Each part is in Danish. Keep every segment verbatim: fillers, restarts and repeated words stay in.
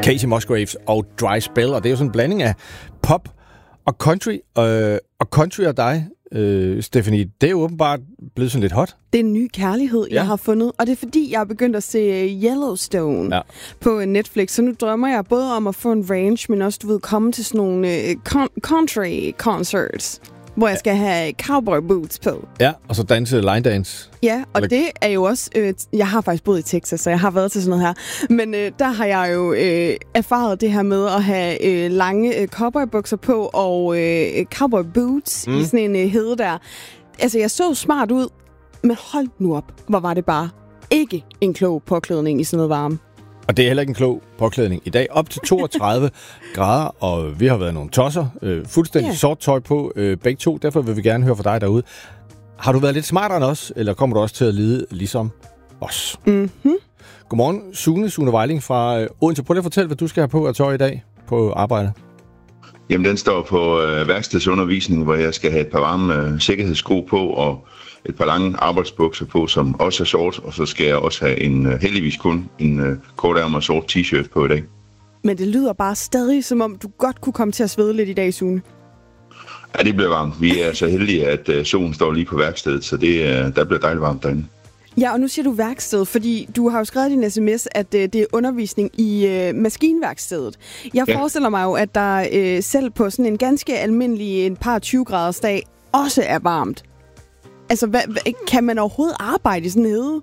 Kacey Musgraves og Dry Spell, og det er jo sådan en blanding af pop og country, øh, og country og dig, øh, Stephanie, det er jo åbenbart blevet sådan lidt hot. Det er en ny kærlighed, ja. jeg har fundet, og det er fordi, jeg har begyndt at se Yellowstone ja. på Netflix, så nu drømmer jeg både om at få en ranch, men også, du ved, komme til sådan nogle uh, con- country concerts, hvor jeg skal have cowboy boots på. Ja, og så danse line dance. Ja, og Eller... det er jo også... Øh, jeg har faktisk boet i Texas, så jeg har været til sådan noget her. Men øh, der har jeg jo øh, erfaret det her med at have øh, lange øh, cowboybukser på og øh, cowboy boots mm. i sådan en øh, hede der. Altså, jeg så smart ud, men hold nu op, hvor var det bare ikke en klog påklædning i sådan noget varme. Og det er heller ikke en klog påklædning. I dag op til toogtredive grader, og vi har været nogle tosser. Øh, fuldstændig yeah. sort tøj på øh, begge to. Derfor vil vi gerne høre fra dig derude. Har du været lidt smartere end os, eller kommer du også til at lide ligesom os? Mm-hmm. Godmorgen, Sune, Sune Vejling fra øh, Odense. Prøv lige at fortælle, hvad du skal have på af tøj i dag på arbejde. Jamen, den står på øh, værkstedsundervisning, hvor jeg skal have et par varme øh, sikkerhedssko på, og et par lange arbejdsbukser på, som også er sort, og så skal jeg også have en, uh, heldigvis kun en uh, kortærmet sort t-shirt på i dag. Men det lyder bare stadig, som om du godt kunne komme til at svede lidt i dag, Sune. Ja, det bliver varmt. Vi er så heldige, at uh, solen står lige på værkstedet, så det, uh, der bliver dejligt varmt derinde. Ja, og nu siger du værksted, fordi du har jo skrevet i din sms, at uh, det er undervisning i uh, maskinværkstedet. Jeg ja. forestiller mig jo, at der uh, selv på sådan en ganske almindelig en par tyve graders dag også er varmt. Altså, hvad, kan man overhovedet arbejde i sådan en hede?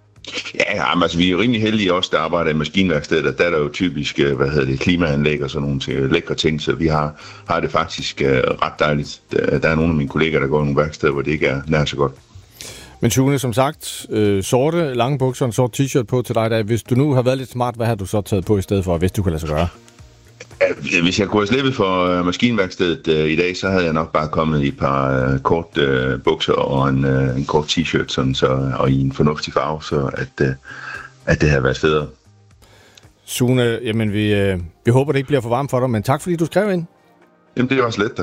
Ja, altså, vi er jo rimelig heldige også, der arbejder i maskinværkstedet. Der er der jo typisk, hvad hedder det, klimaanlæg og sådan nogle ting, lækre ting, så vi har, har det faktisk uh, ret dejligt. Der, der er nogle af mine kolleger, der går i nogle værksteder, hvor det ikke er nær så godt. Men Sune, som sagt, øh, sorte lange bukser og en sort t-shirt på til dig. Der. Hvis du nu har været lidt smart, hvad har du så taget på i stedet for, hvis du kan lade sig gøre? Hvis jeg kunne have slippet for maskinværkstedet uh, i dag, så havde jeg nok bare kommet i et par uh, kort uh, bukser og en, uh, en kort t-shirt, sådan, så, og i en fornuftig farve, så at, uh, at det havde været federe. Sune, jamen vi, uh, vi håber, det ikke bliver for varmt for dig, men tak fordi du skrev ind. Jamen det er også let da.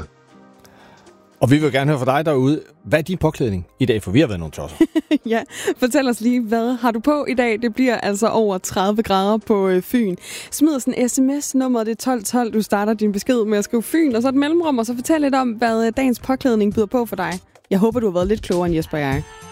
Og vi vil gerne høre fra dig derude. Hvad er din påklædning i dag, for vi har været nogle tosser? Ja, fortæl os lige, hvad har du på i dag? Det bliver altså over tredive grader på øh, Fyn. Smid os en sms, nummeret det er tolv tolv. Du starter din besked med at skrive Fyn, og så et mellemrum, og så fortæl lidt om, hvad dagens påklædning byder på for dig. Jeg håber, du har været lidt klogere end Jesper og jeg.